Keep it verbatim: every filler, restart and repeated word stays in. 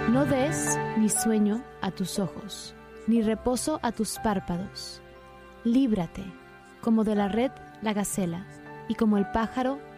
No des ni sueño a tus ojos, ni reposo a tus párpados. Líbrate, como de la red la gacela, y como el pájaro